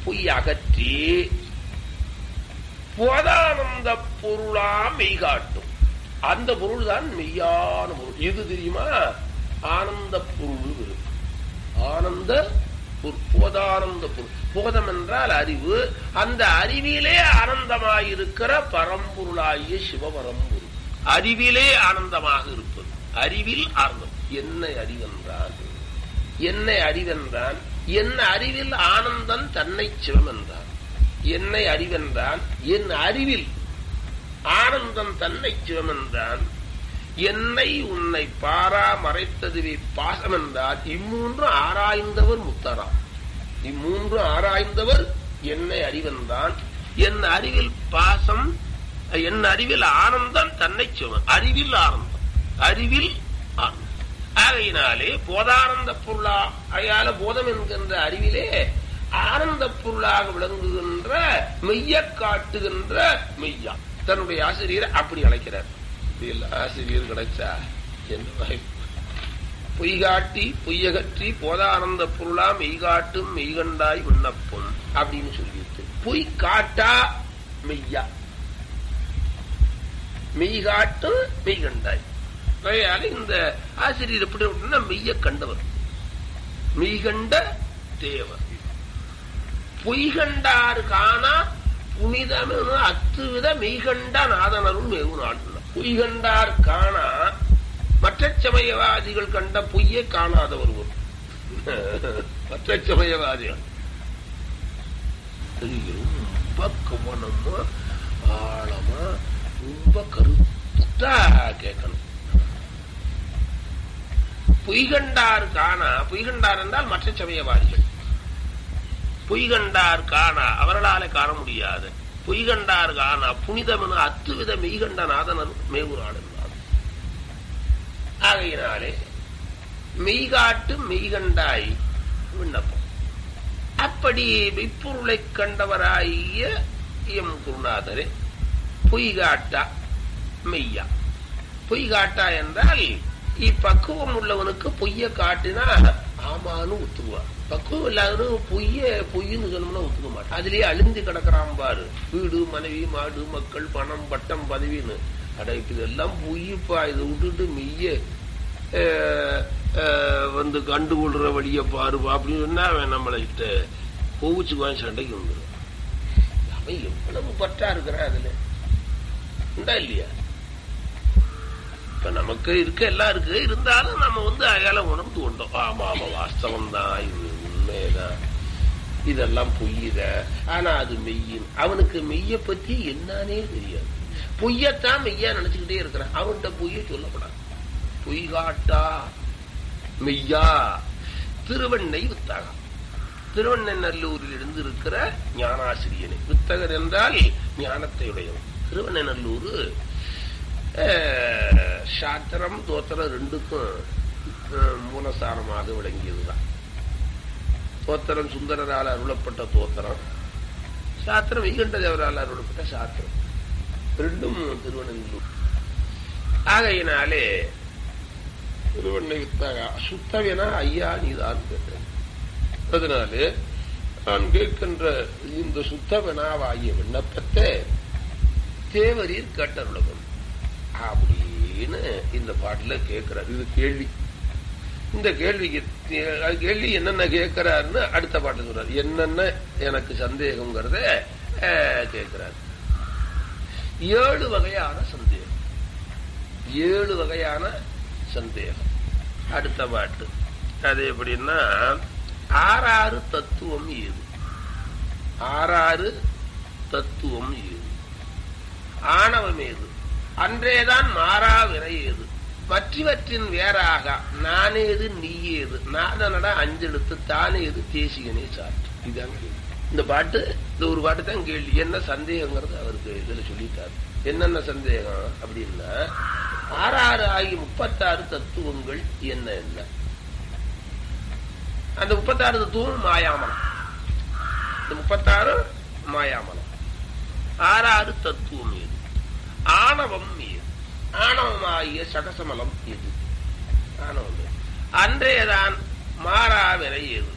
பொய் அகற்றி போதானந்த பொருளா மெய்காட்டும். அந்த பொருள் தான் மெய்யான பொருள். எது தெரியுமா? ஆனந்த பொருள். ஆனந்த போதானந்த பொருள். போதம் என்றால் அறிவு. அந்த அறிவிலே ஆனந்தமாயிருக்கிற பரம்பொருளாகிய சிவபரம்பொருள். அறிவிலே ஆனந்தமாக இருப்பது. அறிவில் ஆனந்தம். என்னை அறிவென்றான், என்னை அறிவென்றான், என் அறிவில் ஆனந்தம் தன்னை சிவம் என்றான். என்னை அறிவென்றான், என் அறிவில் ஆனந்தம் தன்னை சிவம் என்றான். என்னை உன்னை பாரா மறைத்ததுவே பாசம் என்றால் இம்மூன்று ஆராய்ந்தவர் முத்தரா. இம்மூன்று ஆராய்ந்தவர் என்னை அறிவென்றான், என் அறிவில் பாசம், என் அறிவில் ஆனந்தம் தன்னை சிவம். அறிவில் ஆனந்தம், அறிவில் ஆனந்தம். ஆகையினாலே போதானந்த பொருளா, அயால போதம் என்கின்ற அறிவிலே ஆனந்த பொருளாக விளங்குகின்ற மெய்ய காட்டுகின்ற மெய்யா. தன்னுடைய ஆசிரியரை அப்படி அழைக்கிறார். ஆசிரியர் கிடைச்சா என்ன? பொய்காட்டி பொய்யகற்றி போதானந்த பொருளா மெய்காட்டும் மெய்கண்டாய் விண்ணப்பம் அப்படின்னு சொல்லிட்டு, பொய் காட்டா மெய்யா, மெய்காட்டும் மெய்கண்டாய். இந்த ஆசிரியர் எப்படி அப்படின்னா மெய்ய கண்டவர், மெய்கண்ட தேவர். பொய்கண்டாறு காணா புனிதமெனு அத்துவித மெய்கண்ட நாதனரும் மேவு நாள். பொய்கண்டார் காணா, மற்ற சமயவாதிகள் கண்ட பொய்யை காணாத ஒருவர். மற்ற சமயவாதிகள் ரொம்ப கவனமா ஆழமா ரொம்ப கருத்தா கேட்கணும். பொய்கண்டார் காணா, பொய்கண்டார் என்றால் மற்ற சமயவாதிகள். பொய்கண்டார் காணா, அவர்களாலே காண முடியாது. பொய்கண்டார் காணா புனிதமென அத்துவித மெய்கண்ட நாதனர் மேவுராள் என்றார். ஆகையினாலே மெய்காட்டு மெய்கண்டாய் விண்ணப்பம். அப்படி மெய்ப்பொருளை கண்டவராகிய எம் குருநாதரே பொய்காட்டா மெய்யா. பொய்காட்டா என்றால் இப்பக்குவம் உள்ளவனுக்கு பொய்ய காட்டினா ஆமான்னு ஒத்துக்குவான். பக்குவம் இல்லாதவனு பொய்ன்னு சொன்னோம்னா ஒத்துக்க மாட்டான். அதுலயே அழிந்து கிடக்கிறான் பாரு. வீடு மனைவி மாடு மக்கள் பணம் பட்டம் பதவின்னு. அட இதெல்லாம் பொய்ப்பா, இதை விட்டுட்டு மெய்ய வந்து கண்டுகொள்ற வழிய பாருப்பா அப்படின்னு சொன்னா அவன் நம்மள்கிட்ட கோவிச்சுக்குவான், சண்டைக்கு வந்துடும். அவன் எவ்வளவு பற்றா இருக்கிறான் அதுல, உண்டா இல்லையா? இப்ப நமக்கு இருக்க எல்லாம் இருக்கு, இருந்தாலும் நம்ம வந்து அயால உணர்ந்து கொண்டோம். ஆமா ஆமா வாஸ்தவம் தான், இது உண்மைதான், இதெல்லாம் பொய்யுத. ஆனா அது மெய்யின். அவனுக்கு மெய்ய பத்தி என்னன்னே தெரியாது. பொய்யத்தான் மெய்யா நினைச்சுக்கிட்டே இருக்கிறான். அவன்கிட்ட பொய்ய சொல்லப்படாது. பொய்காட்டா மெய்யா. திருவண்ணை வித்தகா. திருவண்ணநல்லூரில் இருந்து இருக்கிற ஞானாசிரியனை. வித்தகர் என்றால் ஞானத்தை உடையவன். திருவண்ணநல்லூர் சாத்திரம் தோத்திரம் ரெண்டுக்கும் மூலசாரமாக விளங்கியதுதான். தோத்திரம் சுந்தரரால் அருளப்பட்ட தோத்திரம், சாத்திரம் வைகண்ட தேவரால் அருளப்பட்ட சாத்திரம், ரெண்டும் திருவண்ணநல்லூர். ஆகையினாலே திருவண்ணை வித்தாகா சுத்தவனா ஐயா நீதான் கேட்டேன். அதனால நான் கேட்கின்ற இந்த சுத்தவனாவாகிய விண்ணப்பத்தை தேவரீர் கேட்டருளவன் அப்படின்னு இந்த பாட்டுல கேட்கிறார். இது கேள்வி. இந்த கேள்விக்கு கேள்வி என்னென்ன கேட்கிறாருன்னு அடுத்த பாட்டு சொல்றாரு. என்னென்ன எனக்கு சந்தேகம்ங்கிறத கேட்கிறார். 7 வகையான சந்தேகம். 7 வகையான சந்தேகம். அடுத்த பாட்டு அது எப்படின்னா, 6 தத்துவம் ஏது? 6 தத்துவம் ஏது? ஆணவம் ஏது? அன்றேதான் மாறா வினை ஏது? மற்றவற்றின் வேறாக நானேது நீயேது? நாதனடா 5 எழுத்து தானேது தேசிகனே சாற்று. இதாங்க இந்த பாட்டு. இந்த ஒரு பாட்டு தான் கேள்வி. என்ன சந்தேகங்கிறது அவருக்கு இதுல சொல்லிட்டாரு. என்னென்ன சந்தேகம் அப்படின்னா, 6 ஆகிய 36 தத்துவங்கள் என்ன என்ன? அந்த 36 தத்துவம் மாயாமலம். இந்த 36 மாயாமலம். 6 தத்துவம் ஏது? ஆணவம் ஏது? ஆணவமாகிய சகசமலம் எது? ஆணவம். அன்றையதான் மாறாவினை ஏது?